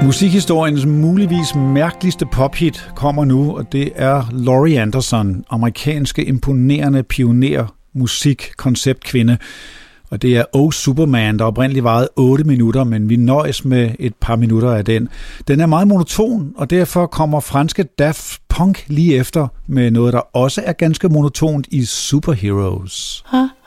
Musikhistoriens muligvis mærkeligste pophit kommer nu, og det er Laurie Anderson, amerikanske imponerende pioner, musik, konceptkvinde. Og det er Oh Superman, der oprindeligt varede 8 minutter, men vi nøjes med et par minutter af den. Den er meget monoton, og derfor kommer franske Daft Punk lige efter med noget, der også er ganske monotont i Superheroes. Huh?